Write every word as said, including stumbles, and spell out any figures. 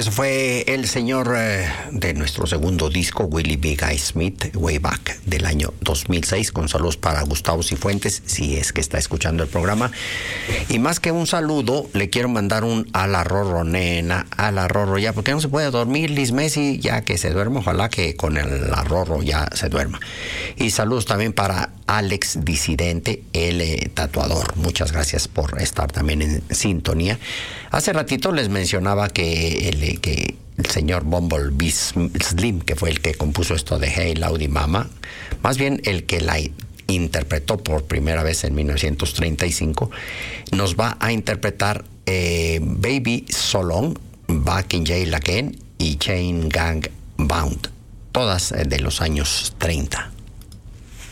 Eso fue el señor eh, de nuestro segundo disco, Willie B. Guy Smith, Way Back, del año dos mil seis, con saludos para Gustavo Cifuentes, si es que está escuchando el programa. Y más que un saludo, le quiero mandar un a la Rorro, nena, a la Rorro ya, porque no se puede dormir, Liz Messi, ya que se duerma, ojalá que con el la Rorro ya se duerma. Y saludos también para Alex Disidente, el eh, tatuador. Muchas gracias por estar también en sintonía. Hace ratito les mencionaba que el, que el señor Bumblebee Slim, que fue el que compuso esto de Hey Loudy Mama, más bien el que la interpretó por primera vez en mil novecientos treinta y cinco, nos va a interpretar eh, Baby So Long, Back in Jail Again y Chain Gang Bound, todas eh, de los años treinta.